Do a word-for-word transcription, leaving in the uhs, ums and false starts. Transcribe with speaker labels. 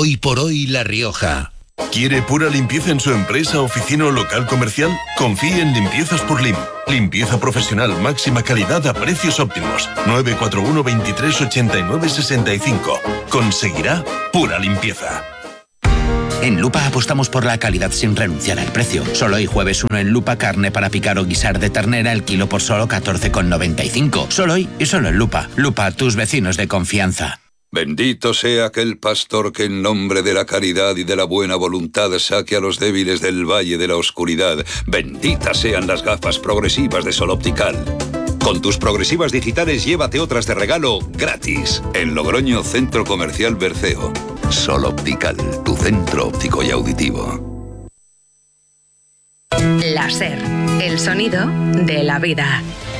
Speaker 1: Hoy por hoy La Rioja.
Speaker 2: ¿Quiere pura limpieza en su empresa, oficina o local comercial? Confíe en Limpiezas por Lim. Limpieza profesional, máxima calidad a precios óptimos. nueve cuatro uno, veintitrés, ochenta y nueve, sesenta y cinco. Conseguirá pura limpieza.
Speaker 3: En Lupa apostamos por la calidad sin renunciar al precio. Solo hoy jueves uno en Lupa, carne para picar o guisar de ternera, el kilo por solo catorce con noventa y cinco. Solo hoy y solo en Lupa. Lupa, tus vecinos de confianza.
Speaker 4: Bendito sea aquel pastor que en nombre de la caridad y de la buena voluntad saque a los débiles del valle de la oscuridad. Benditas sean las gafas progresivas de Sol Optical. Con tus progresivas digitales llévate otras de regalo gratis. En Logroño, Centro Comercial Berceo. Sol Optical, tu centro óptico y auditivo.
Speaker 5: La SER, el sonido de la vida.